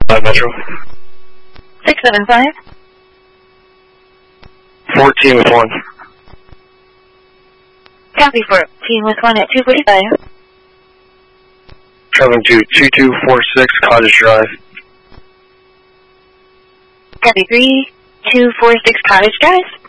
Metro. 675. 14 with 1. Copy 14 with 1 at 245. Traveling to 2246 Cottage Drive. Copy 3246 Cottage Drive.